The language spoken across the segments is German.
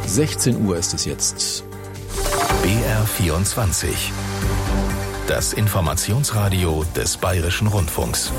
16 Uhr ist es jetzt. BR24. Das Informationsradio des Bayerischen Rundfunks.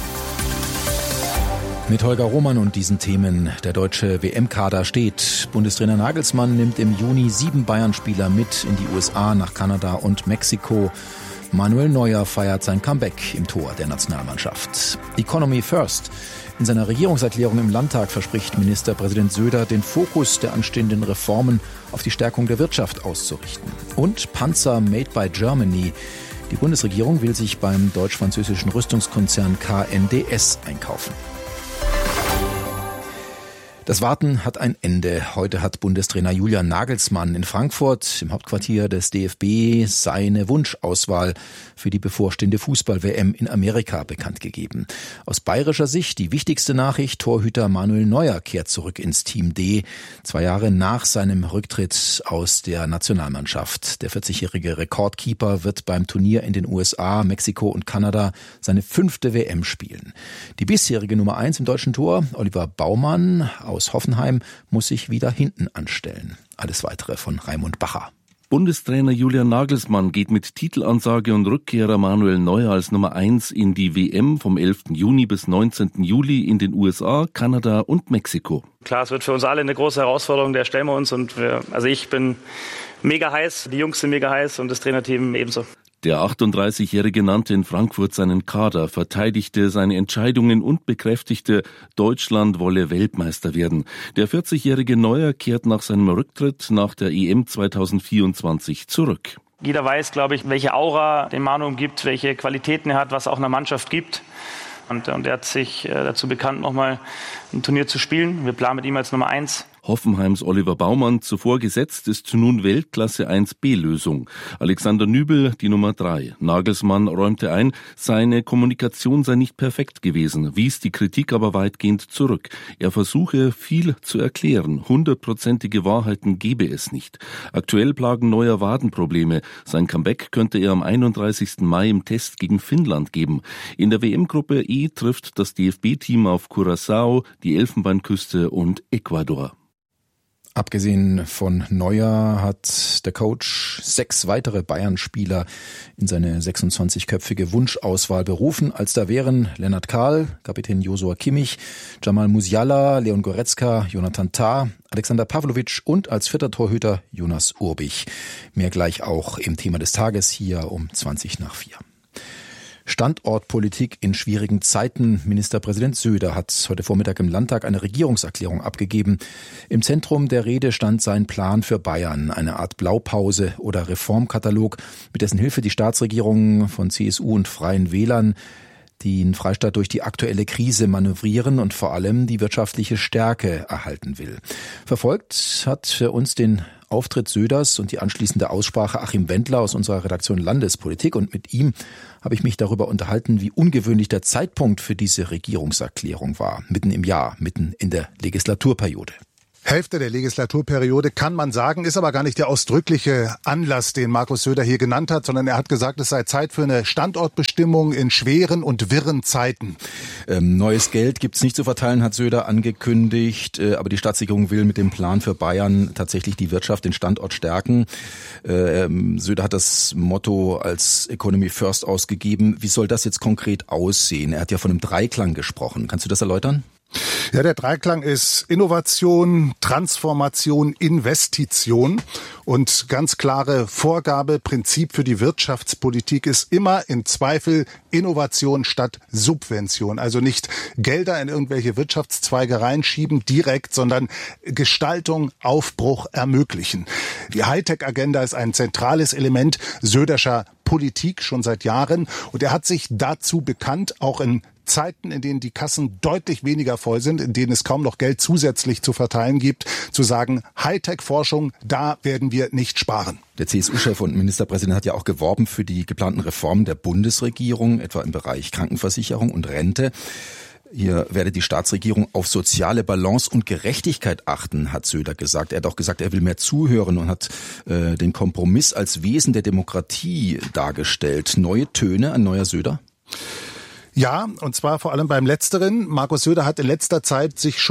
Mit Holger Roman und diesen Themen. Der deutsche WM-Kader steht. Bundestrainer Nagelsmann nimmt im Juni 7 Bayern-Spieler mit in die USA, nach Kanada und Mexiko. Manuel Neuer feiert sein Comeback im Tor der Nationalmannschaft. Economy First. In seiner Regierungserklärung im Landtag verspricht Ministerpräsident Söder, den Fokus der anstehenden Reformen auf die Stärkung der Wirtschaft auszurichten. Und Panzer made by Germany. Die Bundesregierung will sich beim deutsch-französischen Rüstungskonzern KNDS einkaufen. Das Warten hat ein Ende. Heute hat Bundestrainer Julian Nagelsmann in Frankfurt im Hauptquartier des DFB seine Wunschauswahl für die bevorstehende Fußball-WM in Amerika bekannt gegeben. Aus bayerischer Sicht die wichtigste Nachricht: Torhüter Manuel Neuer kehrt zurück ins Team D, 2 Jahre nach seinem Rücktritt aus der Nationalmannschaft. Der 40-jährige Rekordkeeper wird beim Turnier in den USA, Mexiko und Kanada seine 5. WM spielen. Die bisherige Nummer 1 im deutschen Tor, Oliver Baumann aus Hoffenheim, muss sich wieder hinten anstellen. Alles Weitere von Raimund Bacher. Bundestrainer Julian Nagelsmann geht mit Titelansage und Rückkehrer Manuel Neuer als Nummer 1 in die WM vom 11. Juni bis 19. Juli in den USA, Kanada und Mexiko. Klar, es wird für uns alle eine große Herausforderung, der stellen wir uns. Ich bin mega heiß, die Jungs sind mega heiß und das Trainerteam ebenso. Der 38-Jährige nannte in Frankfurt seinen Kader, verteidigte seine Entscheidungen und bekräftigte, Deutschland wolle Weltmeister werden. Der 40-jährige Neuer kehrt nach seinem Rücktritt nach der EM 2024 zurück. Jeder weiß, glaube ich, welche Aura den Manu gibt, welche Qualitäten er hat, was auch einer Mannschaft gibt. Und er hat sich dazu bekannt, nochmal ein Turnier zu spielen. Wir planen mit ihm als Nummer 1. Hoffenheims Oliver Baumann, zuvor gesetzt, ist nun Weltklasse 1B-Lösung. Alexander Nübel die Nummer 3. Nagelsmann räumte ein, seine Kommunikation sei nicht perfekt gewesen, wies die Kritik aber weitgehend zurück. Er versuche, viel zu erklären. 100%ige Wahrheiten gebe es nicht. Aktuell plagen Neuer Wadenprobleme. Sein Comeback könnte er am 31. Mai im Test gegen Finnland geben. In der WM-Gruppe E trifft das DFB-Team auf Curaçao, die Elfenbeinküste und Ecuador. Abgesehen von Neuer hat der Coach 6 weitere Bayern-Spieler in seine 26-köpfige Wunschauswahl berufen. Als da wären Lennart Kahl, Kapitän Josua Kimmich, Jamal Musiala, Leon Goretzka, Jonathan Tah, Alexander Pavlovic und als 4. Torhüter Jonas Urbich. Mehr gleich auch im Thema des Tages hier um 4:20. Standortpolitik in schwierigen Zeiten. Ministerpräsident Söder hat heute Vormittag im Landtag eine Regierungserklärung abgegeben. Im Zentrum der Rede stand sein Plan für Bayern, eine Art Blaupause oder Reformkatalog, mit dessen Hilfe die Staatsregierung von CSU und Freien Wählern den Freistaat durch die aktuelle Krise manövrieren und vor allem die wirtschaftliche Stärke erhalten will. Verfolgt hat für uns den Auftritt Söders und die anschließende Aussprache Achim Wendler aus unserer Redaktion Landespolitik, und mit ihm habe ich mich darüber unterhalten, wie ungewöhnlich der Zeitpunkt für diese Regierungserklärung war. Mitten im Jahr, mitten in der Legislaturperiode. Hälfte der Legislaturperiode kann man sagen, ist aber gar nicht der ausdrückliche Anlass, den Markus Söder hier genannt hat, sondern er hat gesagt, es sei Zeit für eine Standortbestimmung in schweren und wirren Zeiten. Neues Geld gibt's nicht zu verteilen, hat Söder angekündigt, aber die Staatsregierung will mit dem Plan für Bayern tatsächlich die Wirtschaft, den Standort stärken. Söder hat das Motto als Economy First ausgegeben. Wie soll das jetzt konkret aussehen? Er hat ja von einem Dreiklang gesprochen. Kannst du das erläutern? Ja, der Dreiklang ist Innovation, Transformation, Investition. Und ganz klare Vorgabe, Prinzip für die Wirtschaftspolitik ist immer im Zweifel Innovation statt Subvention. Also nicht Gelder in irgendwelche Wirtschaftszweige reinschieben direkt, sondern Gestaltung, Aufbruch ermöglichen. Die Hightech-Agenda ist ein zentrales Element Söderscher Politik schon seit Jahren. Und er hat sich dazu bekannt, auch in Zeiten, in denen die Kassen deutlich weniger voll sind, in denen es kaum noch Geld zusätzlich zu verteilen gibt, zu sagen, Hightech-Forschung, da werden wir nicht sparen. Der CSU-Chef und Ministerpräsident hat ja auch geworben für die geplanten Reformen der Bundesregierung, etwa im Bereich Krankenversicherung und Rente. Hier werde die Staatsregierung auf soziale Balance und Gerechtigkeit achten, hat Söder gesagt. Er hat auch gesagt, er will mehr zuhören und hat den Kompromiss als Wesen der Demokratie dargestellt. Neue Töne, ein neuer Söder? Ja, und zwar vor allem beim Letzteren. Markus Söder hat in letzter Zeit sich schon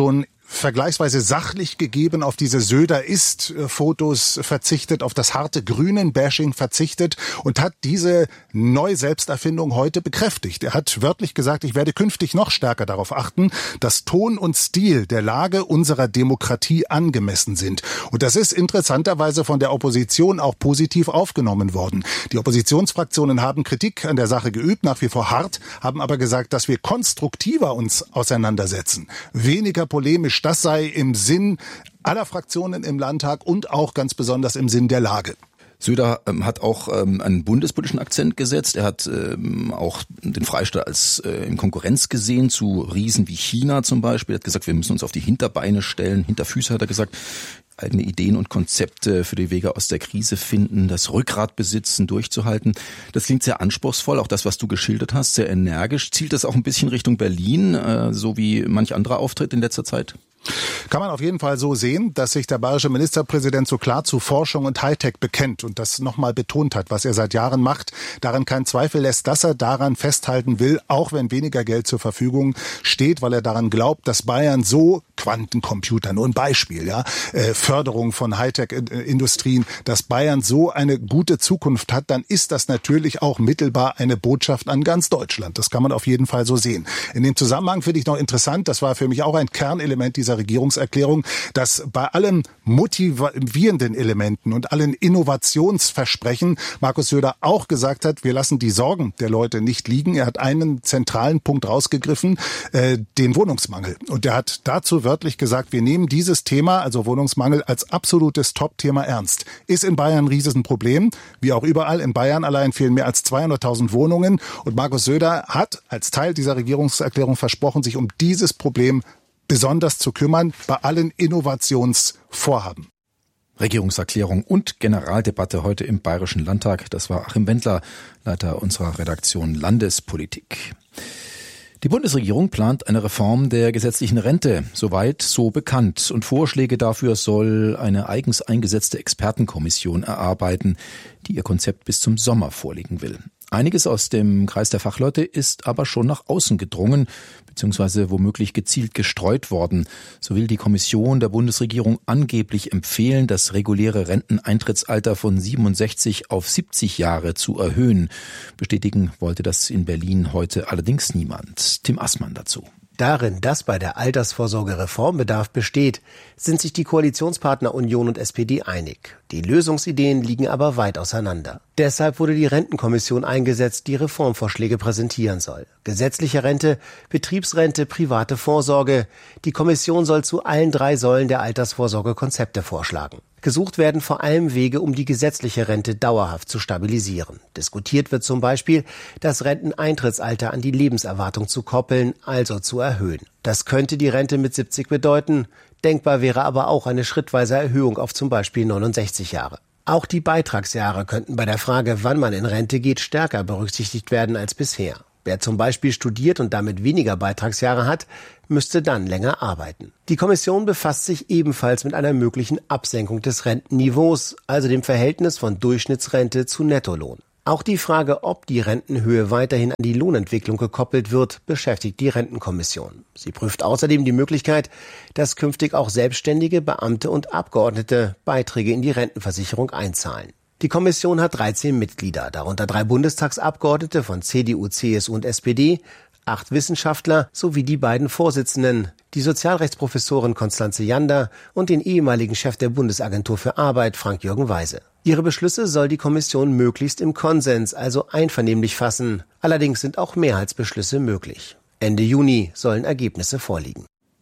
vergleichsweise sachlich gegeben, auf diese Söder-ist-Fotos verzichtet, auf das harte Grünen-Bashing verzichtet und hat diese Neu-Selbsterfindung heute bekräftigt. Er hat wörtlich gesagt, ich werde künftig noch stärker darauf achten, dass Ton und Stil der Lage unserer Demokratie angemessen sind. Und das ist interessanterweise von der Opposition auch positiv aufgenommen worden. Die Oppositionsfraktionen haben Kritik an der Sache geübt, nach wie vor hart, haben aber gesagt, dass wir konstruktiver uns auseinandersetzen, weniger polemisch. Das sei im Sinn aller Fraktionen im Landtag und auch ganz besonders im Sinn der Lage. Söder hat auch einen bundespolitischen Akzent gesetzt. Er hat auch den Freistaat als in Konkurrenz gesehen zu Riesen wie China zum Beispiel. Er hat gesagt, wir müssen uns auf die Hinterbeine stellen. Hinterfüße hat er gesagt. Eigene Ideen und Konzepte für die Wege aus der Krise finden, das Rückgrat besitzen, durchzuhalten. Das klingt sehr anspruchsvoll, auch das, was du geschildert hast, sehr energisch. Zielt das auch ein bisschen Richtung Berlin, so wie manch anderer Auftritt in letzter Zeit? Kann man auf jeden Fall so sehen, dass sich der bayerische Ministerpräsident so klar zu Forschung und Hightech bekennt und das nochmal betont hat, was er seit Jahren macht. Daran kein Zweifel lässt, dass er daran festhalten will, auch wenn weniger Geld zur Verfügung steht, weil er daran glaubt, dass Bayern so Quantencomputer, nur ein Beispiel, ja, Förderung von Hightech-Industrien, dass Bayern so eine gute Zukunft hat, dann ist das natürlich auch mittelbar eine Botschaft an ganz Deutschland. Das kann man auf jeden Fall so sehen. In dem Zusammenhang finde ich noch interessant, das war für mich auch ein Kernelement dieser Regierungserklärung, dass bei allen motivierenden Elementen und allen Innovationsversprechen Markus Söder auch gesagt hat, wir lassen die Sorgen der Leute nicht liegen. Er hat einen zentralen Punkt rausgegriffen, den Wohnungsmangel. Und er hat dazu wörtlich gesagt, wir nehmen dieses Thema, also Wohnungsmangel, als absolutes Top-Thema ernst. Ist in Bayern ein Riesenproblem, wie auch überall. In Bayern allein fehlen mehr als 200.000 Wohnungen. Und Markus Söder hat als Teil dieser Regierungserklärung versprochen, sich um dieses Problem besonders zu kümmern bei allen Innovationsvorhaben. Regierungserklärung und Generaldebatte heute im Bayerischen Landtag. Das war Achim Wendler, Leiter unserer Redaktion Landespolitik. Die Bundesregierung plant eine Reform der gesetzlichen Rente. Soweit so bekannt. Und Vorschläge dafür soll eine eigens eingesetzte Expertenkommission erarbeiten, die ihr Konzept bis zum Sommer vorlegen will. Einiges aus dem Kreis der Fachleute ist aber schon nach außen gedrungen, beziehungsweise womöglich gezielt gestreut worden. So will die Kommission der Bundesregierung angeblich empfehlen, das reguläre Renteneintrittsalter von 67 auf 70 Jahre zu erhöhen. Bestätigen wollte das in Berlin heute allerdings niemand. Tim Assmann dazu. Darin, dass bei der Altersvorsorge Reformbedarf besteht, sind sich die Koalitionspartner Union und SPD einig. Die Lösungsideen liegen aber weit auseinander. Deshalb wurde die Rentenkommission eingesetzt, die Reformvorschläge präsentieren soll. Gesetzliche Rente, Betriebsrente, private Vorsorge. Die Kommission soll zu allen 3 Säulen der Altersvorsorge Konzepte vorschlagen. Gesucht werden vor allem Wege, um die gesetzliche Rente dauerhaft zu stabilisieren. Diskutiert wird zum Beispiel, das Renteneintrittsalter an die Lebenserwartung zu koppeln, also zu erhöhen. Das könnte die Rente mit 70 bedeuten. Denkbar wäre aber auch eine schrittweise Erhöhung auf zum Beispiel 69 Jahre. Auch die Beitragsjahre könnten bei der Frage, wann man in Rente geht, stärker berücksichtigt werden als bisher. Wer zum Beispiel studiert und damit weniger Beitragsjahre hat, müsste dann länger arbeiten. Die Kommission befasst sich ebenfalls mit einer möglichen Absenkung des Rentenniveaus, also dem Verhältnis von Durchschnittsrente zu Nettolohn. Auch die Frage, ob die Rentenhöhe weiterhin an die Lohnentwicklung gekoppelt wird, beschäftigt die Rentenkommission. Sie prüft außerdem die Möglichkeit, dass künftig auch Selbstständige, Beamte und Abgeordnete Beiträge in die Rentenversicherung einzahlen. Die Kommission hat 13 Mitglieder, darunter 3 Bundestagsabgeordnete von CDU, CSU und SPD, 8 Wissenschaftler sowie die beiden Vorsitzenden, die Sozialrechtsprofessorin Constanze Jander und den ehemaligen Chef der Bundesagentur für Arbeit, Frank-Jürgen Weise. Ihre Beschlüsse soll die Kommission möglichst im Konsens, also einvernehmlich fassen. Allerdings sind auch Mehrheitsbeschlüsse möglich. Ende Juni sollen Ergebnisse vorliegen.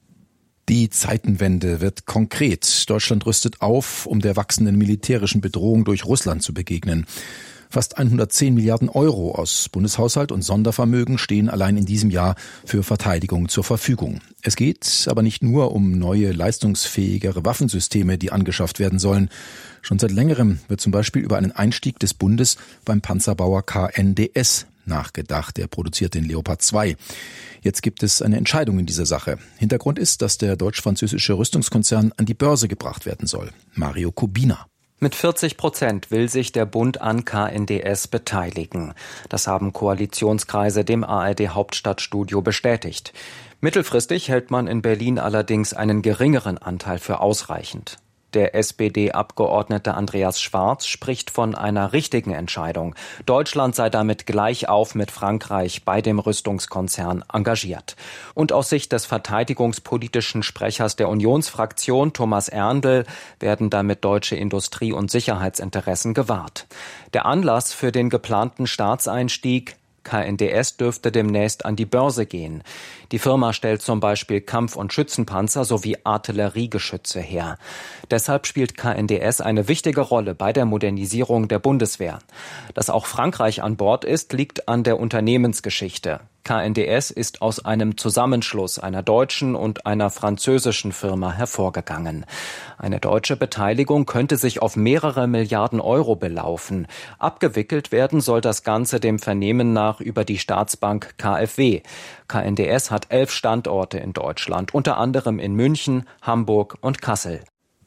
Die Zeitenwende wird konkret. Deutschland rüstet auf, um der wachsenden militärischen Bedrohung durch Russland zu begegnen. Fast 110 Milliarden Euro aus Bundeshaushalt und Sondervermögen stehen allein in diesem Jahr für Verteidigung zur Verfügung. Es geht aber nicht nur um neue, leistungsfähigere Waffensysteme, die angeschafft werden sollen. Schon seit längerem wird zum Beispiel über einen Einstieg des Bundes beim Panzerbauer KNDS nachgedacht. Der produziert den Leopard 2. Jetzt gibt es eine Entscheidung in dieser Sache. Hintergrund ist, dass der deutsch-französische Rüstungskonzern an die Börse gebracht werden soll. Mario Kubina. Mit 40% will sich der Bund an KNDS beteiligen. Das haben Koalitionskreise dem ARD-Hauptstadtstudio bestätigt. Mittelfristig hält man in Berlin allerdings einen geringeren Anteil für ausreichend. Der SPD-Abgeordnete Andreas Schwarz spricht von einer richtigen Entscheidung. Deutschland sei damit gleich auf mit Frankreich bei dem Rüstungskonzern engagiert. Und aus Sicht des verteidigungspolitischen Sprechers der Unionsfraktion, Thomas Erndl, werden damit deutsche Industrie- und Sicherheitsinteressen gewahrt. Der Anlass für den geplanten Staatseinstieg: KNDS dürfte demnächst an die Börse gehen. Die Firma stellt zum Beispiel Kampf- und Schützenpanzer sowie Artilleriegeschütze her. Deshalb spielt KNDS eine wichtige Rolle bei der Modernisierung der Bundeswehr. Dass auch Frankreich an Bord ist, liegt an der Unternehmensgeschichte. KNDS ist aus einem Zusammenschluss einer deutschen und einer französischen Firma hervorgegangen. Eine deutsche Beteiligung könnte sich auf mehrere Milliarden Euro belaufen. Abgewickelt werden soll das Ganze dem Vernehmen nach über die Staatsbank KfW. KNDS hat 11 Standorte in Deutschland, unter anderem in München, Hamburg und Kassel.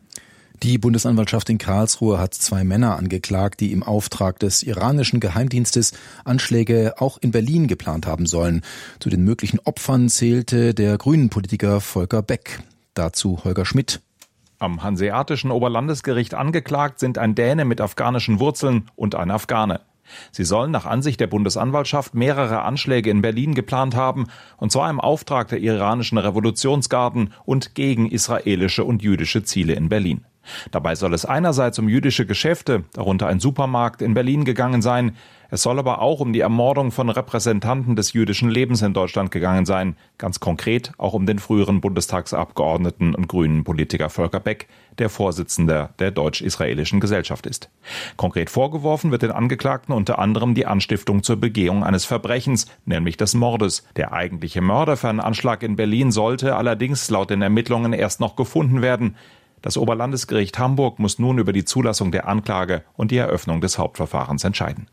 Die Bundesanwaltschaft in Karlsruhe hat 2 Männer angeklagt, die im Auftrag des iranischen Geheimdienstes Anschläge auch in Berlin geplant haben sollen. Zu den möglichen Opfern zählte der Grünen-Politiker Volker Beck. Dazu Holger Schmidt. Am Hanseatischen Oberlandesgericht angeklagt sind ein Däne mit afghanischen Wurzeln und ein Afghane. Sie sollen nach Ansicht der Bundesanwaltschaft mehrere Anschläge in Berlin geplant haben, und zwar im Auftrag der iranischen Revolutionsgarden und gegen israelische und jüdische Ziele in Berlin. Dabei soll es einerseits um jüdische Geschäfte, darunter ein Supermarkt, in Berlin gegangen sein. Es soll aber auch um die Ermordung von Repräsentanten des jüdischen Lebens in Deutschland gegangen sein. Ganz konkret auch um den früheren Bundestagsabgeordneten und grünen Politiker Volker Beck, der Vorsitzender der Deutsch-Israelischen Gesellschaft ist. Konkret vorgeworfen wird den Angeklagten unter anderem die Anstiftung zur Begehung eines Verbrechens, nämlich des Mordes. Der eigentliche Mörder für einen Anschlag in Berlin sollte allerdings laut den Ermittlungen erst noch gefunden werden. Das Oberlandesgericht Hamburg muss nun über die Zulassung der Anklage und die Eröffnung des Hauptverfahrens entscheiden.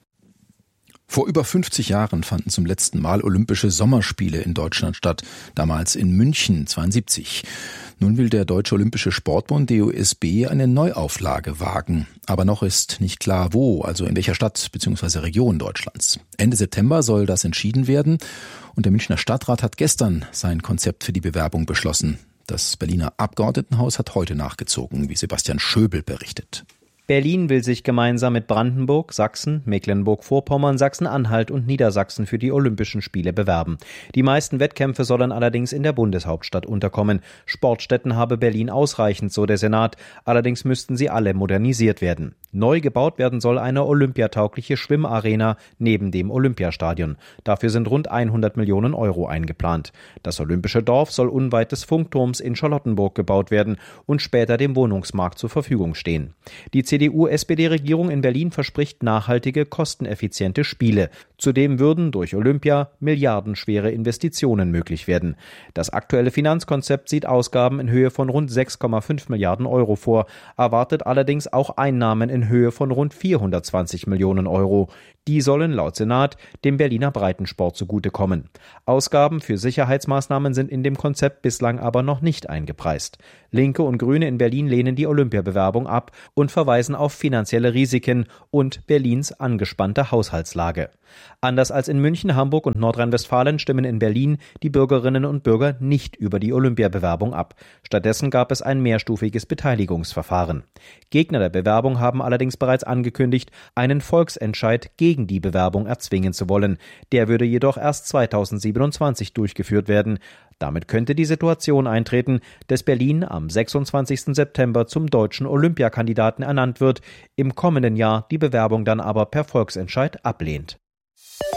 Vor über 50 Jahren fanden zum letzten Mal Olympische Sommerspiele in Deutschland statt, damals in München 1972. Nun will der Deutsche Olympische Sportbund DOSB eine Neuauflage wagen. Aber noch ist nicht klar wo, also in welcher Stadt bzw. Region Deutschlands. Ende September soll das entschieden werden und der Münchner Stadtrat hat gestern sein Konzept für die Bewerbung beschlossen. Das Berliner Abgeordnetenhaus hat heute nachgezogen, wie Sebastian Schöbel berichtet. Berlin will sich gemeinsam mit Brandenburg, Sachsen, Mecklenburg-Vorpommern, Sachsen-Anhalt und Niedersachsen für die Olympischen Spiele bewerben. Die meisten Wettkämpfe sollen allerdings in der Bundeshauptstadt unterkommen. Sportstätten habe Berlin ausreichend, so der Senat. Allerdings müssten sie alle modernisiert werden. Neu gebaut werden soll eine olympiataugliche Schwimmarena neben dem Olympiastadion. Dafür sind rund 100 Millionen Euro eingeplant. Das Olympische Dorf soll unweit des Funkturms in Charlottenburg gebaut werden und später dem Wohnungsmarkt zur Verfügung stehen. Die CDU-SPD-Regierung in Berlin verspricht nachhaltige, kosteneffiziente Spiele. Zudem würden durch Olympia milliardenschwere Investitionen möglich werden. Das aktuelle Finanzkonzept sieht Ausgaben in Höhe von rund 6,5 Milliarden Euro vor, erwartet allerdings auch Einnahmen in Höhe von rund 420 Millionen Euro. Die sollen laut Senat dem Berliner Breitensport zugutekommen. Ausgaben für Sicherheitsmaßnahmen sind in dem Konzept bislang aber noch nicht eingepreist. Linke und Grüne in Berlin lehnen die Olympiabewerbung ab und verweisen auf finanzielle Risiken und Berlins angespannte Haushaltslage. Anders als in München, Hamburg und Nordrhein-Westfalen stimmen in Berlin die Bürgerinnen und Bürger nicht über die Olympiabewerbung ab. Stattdessen gab es ein mehrstufiges Beteiligungsverfahren. Gegner der Bewerbung haben allerdings bereits angekündigt, einen Volksentscheid gegen die Bewerbung erzwingen zu wollen. Der würde jedoch erst 2027 durchgeführt werden. Damit könnte die Situation eintreten, dass Berlin am 26. September zum deutschen Olympiakandidaten ernannt wird, im kommenden Jahr die Bewerbung dann aber per Volksentscheid ablehnt.